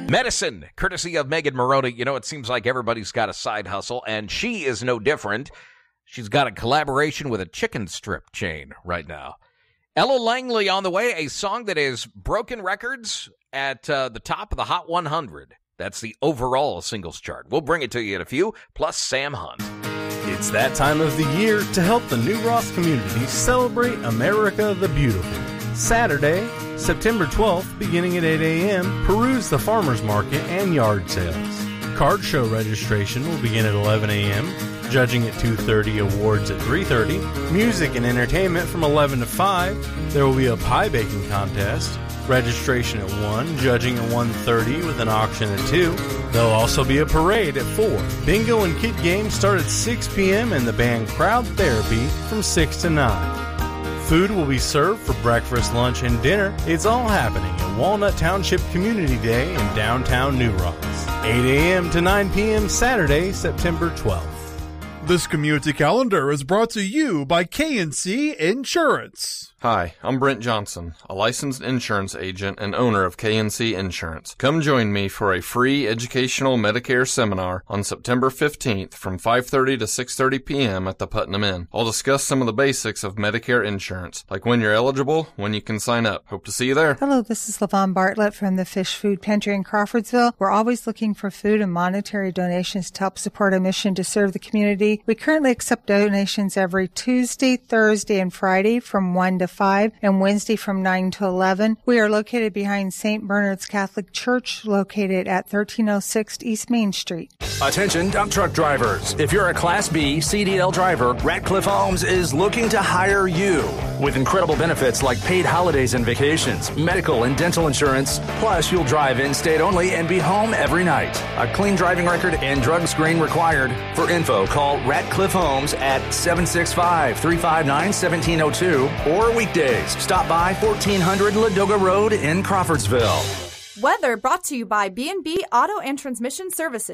Medicine, courtesy of Megan Maroney. You know, it seems like everybody's got a side hustle, and she is no different. She's got a collaboration with a chicken strip chain right now. Ella Langley on the way, a song that has broken records at the top of the Hot 100. That's the overall singles chart. We'll bring it to you in a few, plus Sam Hunt. It's that time of the year to help the New Ross community celebrate America the Beautiful. Saturday, September 12th, beginning at 8 a.m., peruse the farmers market and yard sales. Card show registration will begin at 11 a.m., judging at 2:30, awards at 3:30, music and entertainment from 11 to 5. There will be a pie baking contest, registration at 1, judging at 1:30 with an auction at 2. There'll also be a parade at 4. Bingo and kid games start at 6 p.m. and the band Crowd Therapy from 6 to 9. Food will be served for breakfast, lunch, and dinner. It's all happening at Walnut Township Community Day in downtown New Ross. 8 a.m. to 9 p.m. Saturday, September 12th. This community calendar is brought to you by K&C Insurance. Hi, I'm Brent Johnson, a licensed insurance agent and owner of K&C Insurance. Come join me for a free educational Medicare seminar on September 15th from 5:30 to 6:30 p.m. at the Putnam Inn. I'll discuss some of the basics of Medicare insurance, like when you're eligible, when you can sign up. Hope to see you there. Hello, this is LaVon Bartlett from the Fish Food Pantry in Crawfordsville. We're always looking for food and monetary donations to help support our mission to serve the community. We currently accept donations every Tuesday, Thursday, and Friday from 1 to 5 and Wednesday from 9 to 11. We are located behind St. Bernard's Catholic Church, located at 1306 East Main Street. Attention dump truck drivers. If you're a Class B CDL driver, Ratcliffe Homes is looking to hire you. With incredible benefits like paid holidays and vacations, medical and dental insurance, plus you'll drive in-state only and be home every night. A clean driving record and drug screen required. For info, call Ratcliffe Homes at 765-359-1702 or weekdays. Stop by 1400 Ladoga Road in Crawfordsville. Weather brought to you by B&B Auto and Transmission Services.